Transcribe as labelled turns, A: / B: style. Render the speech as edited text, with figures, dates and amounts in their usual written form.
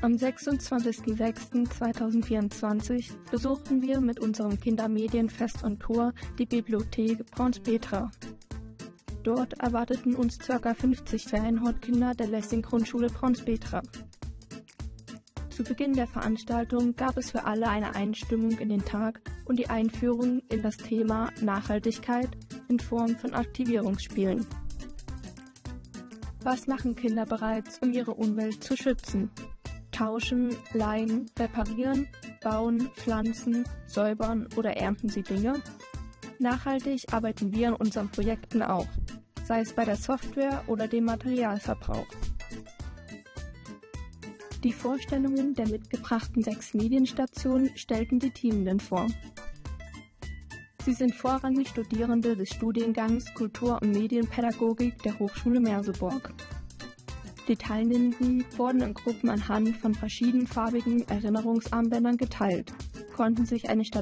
A: Am 26.06.2024 besuchten wir mit unserem Kindermedienfest on Tour die Bibliothek Braunspetra. Dort erwarteten uns ca. 50 Ferienhortkinder der Lessing-Grundschule Braunspetra. Zu Beginn der Veranstaltung gab es für alle eine Einstimmung in den Tag und die Einführung in das Thema Nachhaltigkeit in Form von Aktivierungsspielen. Was machen Kinder bereits, um ihre Umwelt zu schützen? Tauschen, leihen, reparieren, bauen, pflanzen, säubern oder ernten sie Dinge? Nachhaltig arbeiten wir an unseren Projekten auch, sei es bei der Software oder dem Materialverbrauch. Die Vorstellungen der mitgebrachten 6 Medienstationen stellten die Teamenden vor. Sie sind vorrangig Studierende des Studiengangs Kultur- und Medienpädagogik der Hochschule Merseburg. Die Teilnehmenden wurden in Gruppen anhand von verschiedenfarbigen Erinnerungsarmbändern geteilt, konnten sich eine